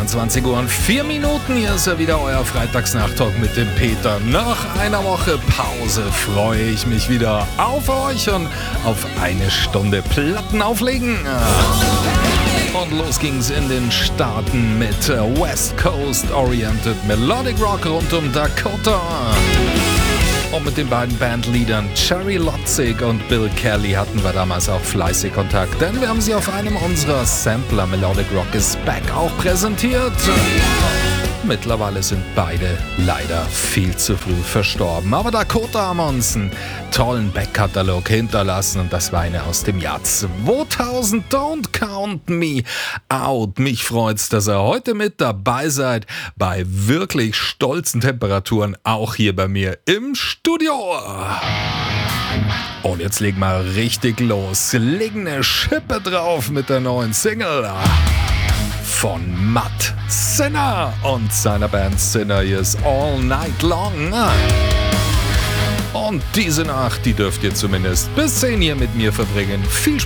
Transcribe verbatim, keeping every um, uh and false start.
zweiundzwanzig Uhr und vier Minuten. Hier ist ja wieder euer Freitagsnachtalk mit dem Peter. Nach einer Woche Pause freue ich mich wieder auf euch und auf eine Stunde Platten auflegen. Und los ging's in den Staaten mit West Coast Oriented Melodic Rock rund um Dakota. Und mit den beiden Bandleadern Cherry Lotzig und Bill Kelly hatten wir damals auch fleißig Kontakt, denn wir haben sie auf einem unserer Sampler Melodic Rock is Back auch präsentiert. Mittlerweile sind beide leider viel zu früh verstorben. Aber Dakota haben uns einen tollen Backkatalog hinterlassen und das war eine aus dem Jahr zweitausend. Don't count me out. Mich freut's, dass ihr heute mit dabei seid bei wirklich stolzen Temperaturen, auch hier bei mir im Studio. Und jetzt legen wir richtig los. Legen eine Schippe drauf mit der neuen Single von Matt Sinner und seiner Band Sinner. Hier ist All Night Long. Und diese Nacht, die dürft ihr zumindest bis zehn hier mit mir verbringen. Viel Spaß!